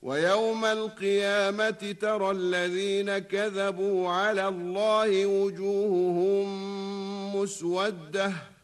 ويوم القيامة ترى الذين كذبوا على الله وجوههم مسودة